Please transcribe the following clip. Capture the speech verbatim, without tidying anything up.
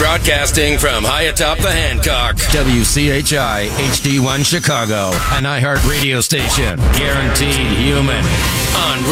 Broadcasting from high atop the Hancock. W C H I H D one Chicago, an iHeart radio station. Guaranteed human. On